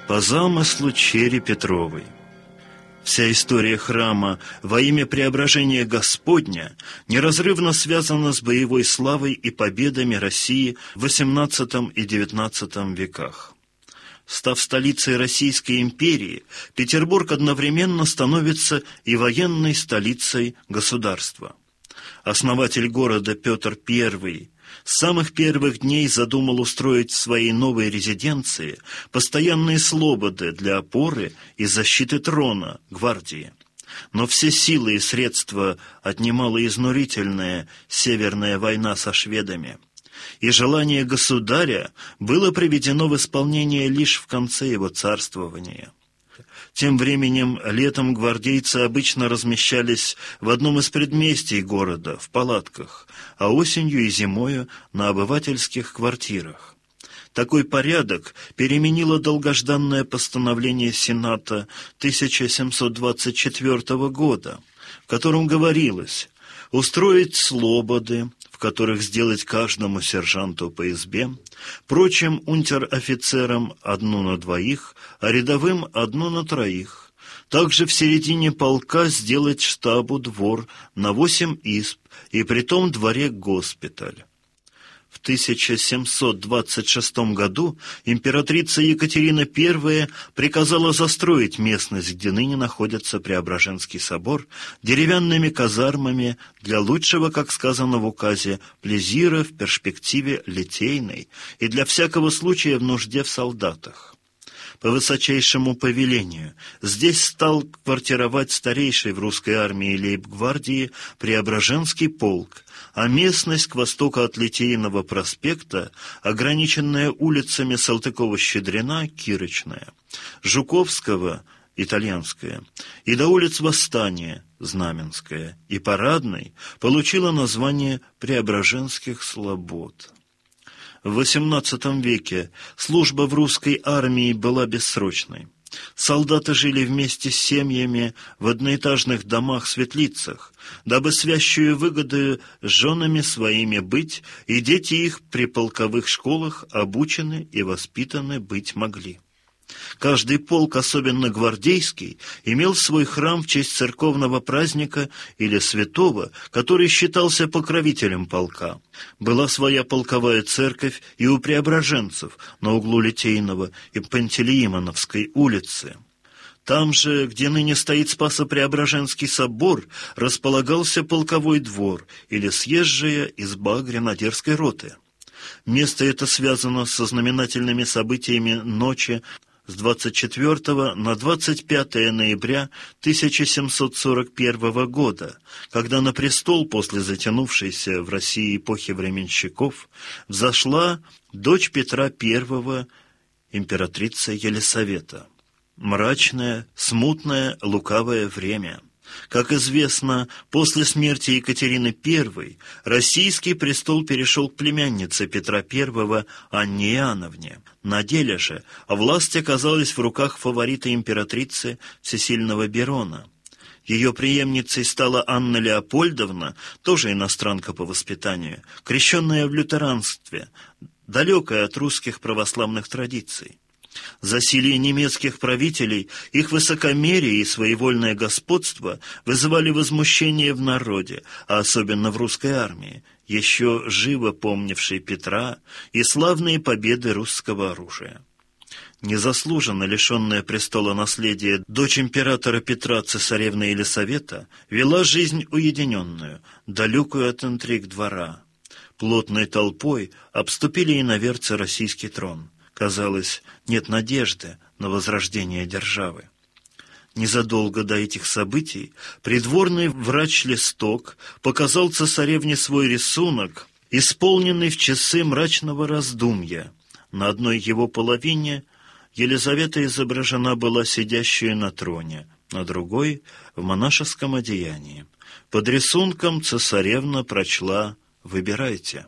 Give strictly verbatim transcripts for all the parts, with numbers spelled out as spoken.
По замыслу Черри Петровой. Вся история храма во имя преображения Господня неразрывно связана с боевой славой и победами России в восемнадцатом и девятнадцатом веках. Став столицей Российской империи, Петербург одновременно становится и военной столицей государства. Основатель города Петр Первый с самых первых дней задумал устроить в своей новой резиденции постоянные слободы для опоры и защиты трона, гвардии. Но все силы и средства отнимала изнурительная Северная война со шведами, и желание государя было приведено в исполнение лишь в конце его царствования. Тем временем летом гвардейцы обычно размещались в одном из предместий города, в палатках, а осенью и зимою на обывательских квартирах. Такой порядок переменило долгожданное постановление Сената тысяча семьсот двадцать четвёртого года, в котором говорилось устроить слободы, в которых сделать каждому сержанту по избе, прочим унтер-офицерам одну на двоих, а рядовым одну на троих. Также в середине полка сделать штабу двор на восемь изб, и притом дворе госпиталь. В тысяча семьсот двадцать шестом году императрица Екатерина Первая приказала застроить местность, где ныне находится Преображенский собор, деревянными казармами для лучшего, как сказано в указе, плезира в перспективе литейной и для всякого случая в нужде в солдатах. По высочайшему повелению здесь стал квартировать старейший в русской армии лейб-гвардии Преображенский полк, а местность к востоку от Литейного проспекта, ограниченная улицами Салтыкова-Щедрина, Кирочная, Жуковского, Итальянская, и до улиц Восстания, Знаменская, и Парадной, получила название Преображенских слобод. В восемнадцатом веке служба в русской армии была бессрочной. Солдаты жили вместе с семьями в одноэтажных домах-светлицах, дабы с вящую выгодою с женами своими быть, и дети их при полковых школах обучены и воспитаны быть могли. Каждый полк, особенно гвардейский, имел свой храм в честь церковного праздника или святого, который считался покровителем полка. Была своя полковая церковь и у преображенцев на углу Литейного и Пантелеимоновской улицы. Там же, где ныне стоит Спасо-Преображенский собор, располагался полковой двор или съезжая изба гренадерской роты. Место это связано со знаменательными событиями ночи с двадцать четвёртого на двадцать пятое ноября тысяча семьсот сорок первого года, когда на престол после затянувшейся в России эпохи временщиков взошла дочь Петра Первого, императрица Елисавета. Мрачное, смутное, лукавое время. Как известно, после смерти Екатерины Первой российский престол перешел к племяннице Петра Первого Анне Иоанновне. На деле же власть оказалась в руках фаворита императрицы всесильного Берона. Ее преемницей стала Анна Леопольдовна, тоже иностранка по воспитанию, крещенная в лютеранстве, далекая от русских православных традиций. Засилие немецких правителей, их высокомерие и своевольное господство вызывали возмущение в народе, а особенно в русской армии, еще живо помнившей Петра и славные победы русского оружия. Незаслуженно лишенная престола наследия дочь императора Петра, цесаревна Елисавета, вела жизнь уединенную, далекую от интриг двора. Плотной толпой обступили иноверцы российский трон. Казалось, нет надежды на возрождение державы. Незадолго до этих событий придворный врач Листок показал цесаревне свой рисунок, исполненный в часы мрачного раздумья. На одной его половине Елизавета изображена была сидящей на троне, на другой — в монашеском одеянии. Под рисунком цесаревна прочла «Выбирайте».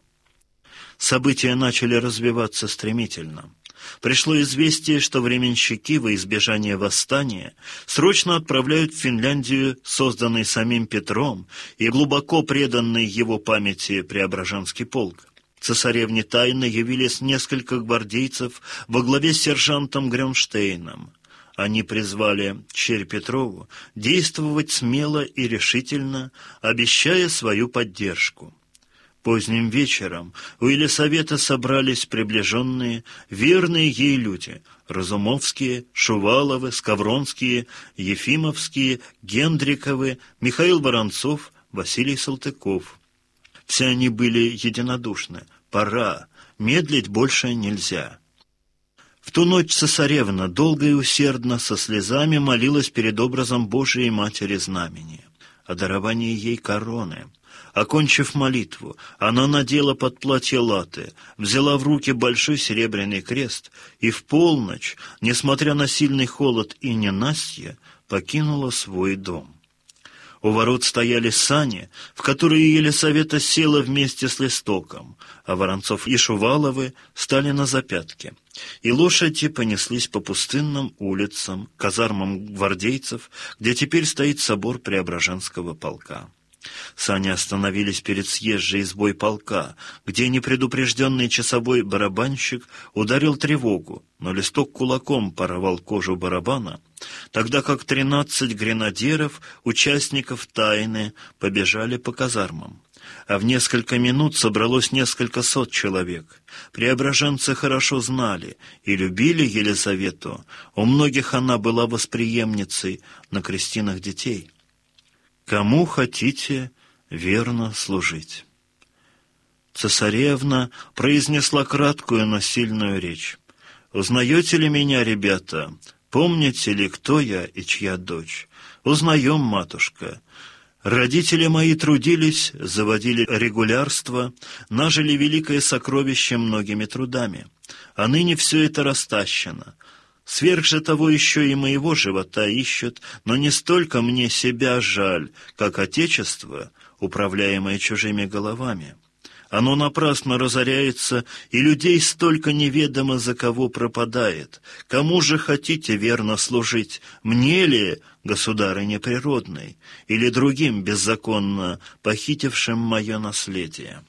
События начали развиваться стремительно. Пришло известие, что временщики во избежание восстания срочно отправляют в Финляндию созданный самим Петром и глубоко преданный его памяти Преображенский полк. Цесаревне тайно явились несколько гвардейцев во главе с сержантом Грюнштейном. Они призвали Черь Петрову действовать смело и решительно, обещая свою поддержку. Поздним вечером у Елисаветы собрались приближенные, верные ей люди — Разумовские, Шуваловы, Скавронские, Ефимовские, Гендриковы, Михаил Воронцов, Василий Салтыков. Все они были единодушны. Пора, медлить больше нельзя. В ту ночь цесаревна долго и усердно со слезами молилась перед образом Божией Матери Знамения о даровании ей короны. Окончив молитву, она надела под платье латы, взяла в руки большой серебряный крест и в полночь, несмотря на сильный холод и ненастье, покинула свой дом. У ворот стояли сани, в которые Елисавета села вместе с Листоком, а Воронцов и Шуваловы стали на запятки, и лошади понеслись по пустынным улицам, казармам гвардейцев, где теперь стоит собор Преображенского полка. Сани остановились перед съезжей избой полка, где непредупрежденный часовой барабанщик ударил тревогу, но Листок кулаком порвал кожу барабана, тогда как тринадцать гренадеров, участников тайны, побежали по казармам. А в несколько минут собралось несколько сот человек. Преображенцы хорошо знали и любили Елизавету, у многих она была восприемницей на крестинах детей. «Кому хотите верно служить?» Цесаревна произнесла краткую, но сильную речь. «Узнаете ли меня, ребята? Помните ли, кто я и чья дочь? Узнаем, матушка. Родители мои трудились, заводили регулярство, нажили великое сокровище многими трудами. А ныне все это растащено. Сверх же того еще и моего живота ищут, но не столько мне себя жаль, как отечество, управляемое чужими головами. Оно напрасно разоряется, и людей столько неведомо за кого пропадает. Кому же хотите верно служить? Мне ли, государыне природной, или другим беззаконно похитившим мое наследие?»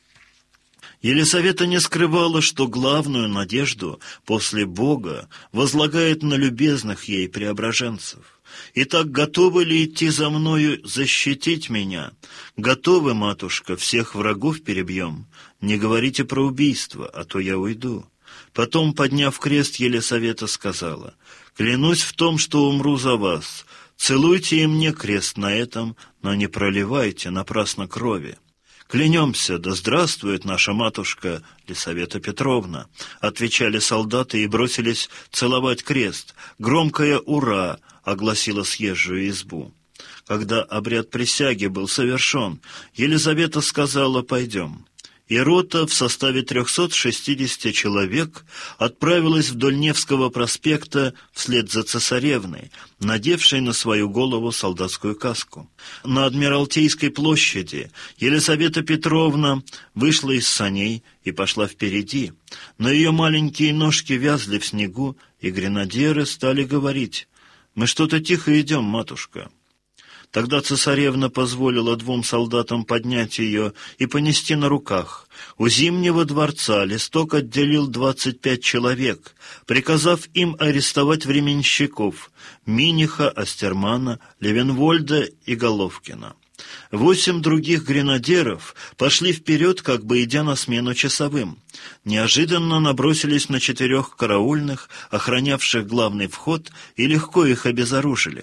Елисавета не скрывала, что главную надежду после Бога возлагает на любезных ей преображенцев. «Итак, готовы ли идти за мною защитить меня? Готовы, матушка, всех врагов перебьем? Не говорите про убийство, а то я уйду». Потом, подняв крест, Елисавета сказала: «Клянусь в том, что умру за вас. Целуйте и мне крест на этом, но не проливайте напрасно крови». «Клянемся, да здравствует наша матушка Лисавета Петровна», — отвечали солдаты и бросились целовать крест. Громкое «Ура!» огласило съезжую избу. Когда обряд присяги был совершен, Елизавета сказала: «Пойдем». И рота в составе трехсот шестидесяти человек отправилась вдоль Невского проспекта вслед за цесаревной, надевшей на свою голову солдатскую каску. На Адмиралтейской площади Елизавета Петровна вышла из саней и пошла впереди, но ее маленькие ножки вязли в снегу, и гренадеры стали говорить: «Мы что-то тихо идем, матушка». Тогда цесаревна позволила двум солдатам поднять ее и понести на руках. У Зимнего дворца Листок отделил двадцать пять человек, приказав им арестовать временщиков Миниха, Остермана, Левенвольда и Головкина. Восемь других гренадеров пошли вперед, как бы идя на смену часовым. Неожиданно набросились на четырех караульных, охранявших главный вход, и легко их обезоружили.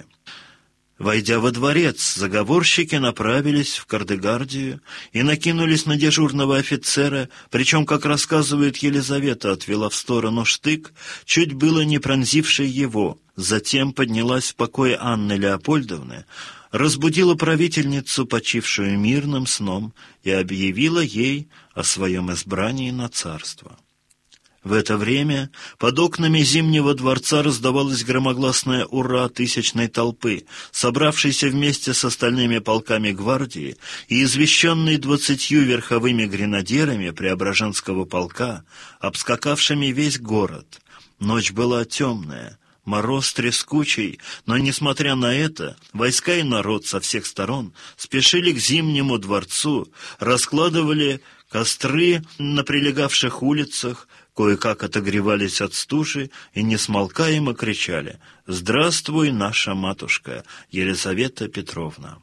Войдя во дворец, заговорщики направились в Кардегардию и накинулись на дежурного офицера, причем, как рассказывает Елизавета, отвела в сторону штык, чуть было не пронзивший его. Затем поднялась в покое Анны Леопольдовны, разбудила правительницу, почившую мирным сном, и объявила ей о своем избрании на царство. В это время под окнами Зимнего дворца раздавалось громогласное «Ура!» тысячной толпы, собравшейся вместе с остальными полками гвардии и извещенной двадцатью верховыми гренадерами Преображенского полка, обскакавшими весь город. Ночь была темная, мороз трескучий, но, несмотря на это, войска и народ со всех сторон спешили к Зимнему дворцу, раскладывали Костры на прилегавших улицах кое-как отогревались от стужи и несмолкаемо кричали: «Здравствуй, наша матушка Елизавета Петровна!»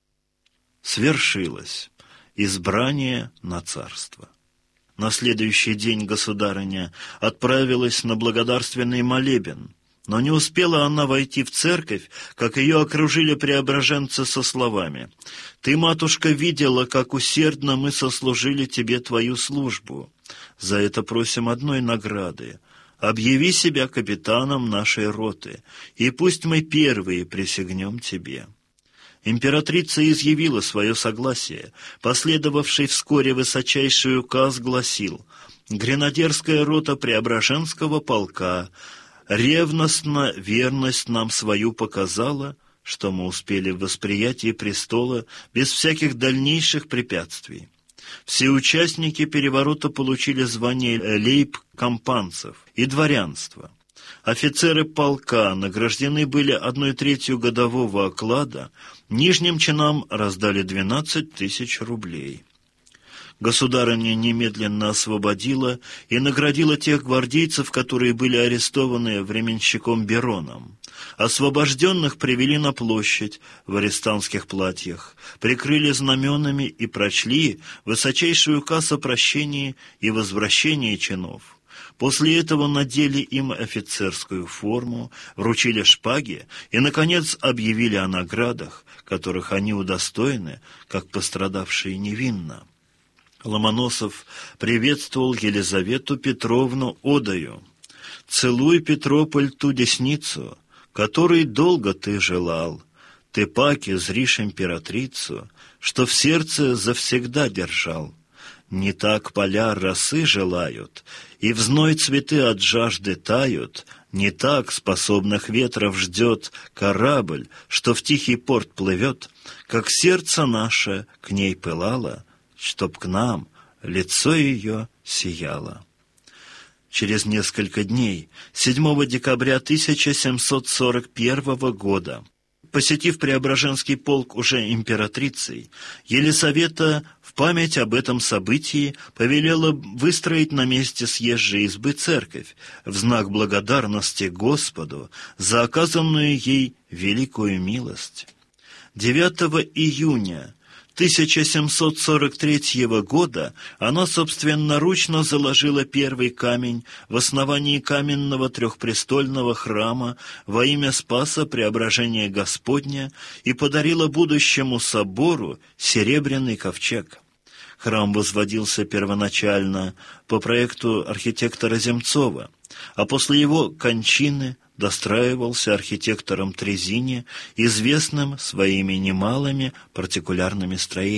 Свершилось избрание на царство. На следующий день государыня отправилась на благодарственный молебен, но не успела она войти в церковь, как ее окружили преображенцы со словами: «Ты, матушка, видела, как усердно мы сослужили тебе твою службу. За это просим одной награды. Объяви себя капитаном нашей роты, и пусть мы первые присягнем тебе». Императрица изъявила свое согласие. Последовавший вскоре высочайший указ гласил: «Гренадерская рота Преображенского полка ревностно верность нам свою показала, что мы успели в восприятии престола без всяких дальнейших препятствий. Все участники переворота получили звание лейб-компанцев и дворянство. Офицеры полка награждены были одной третью годового оклада, нижним чинам раздали двенадцать тысяч рублей». Государыня немедленно освободила и наградила тех гвардейцев, которые были арестованы временщиком Бероном. Освобожденных привели на площадь в арестантских платьях, прикрыли знаменами и прочли высочайший указ о прощении и возвращении чинов. После этого надели им офицерскую форму, вручили шпаги и, наконец, объявили о наградах, которых они удостоены, как пострадавшие невинно. Ломоносов приветствовал Елизавету Петровну одою: «Целуй, Петрополь, ту десницу, которой долго ты желал. Ты паки зришь императрицу, что в сердце завсегда держал. Не так поля росы желают, и в зной цветы от жажды тают, не так способных ветров ждет корабль, что в тихий порт плывет, как сердце наше к ней пылало, чтоб к нам лицо ее сияло». Через несколько дней, седьмого декабря тысяча семьсот сорок первого года, посетив Преображенский полк уже императрицей, Елизавета в память об этом событии повелела выстроить на месте съезжей избы церковь в знак благодарности Господу за оказанную ей великую милость. девятого июня тысяча семьсот сорок третьего года она собственноручно заложила первый камень в основании каменного трехпрестольного храма во имя Спаса Преображения Господня и подарила будущему собору серебряный ковчег. Храм возводился первоначально по проекту архитектора Земцова, а после его кончины достраивался архитектором Трезини, известным своими немалыми партикулярными строениями.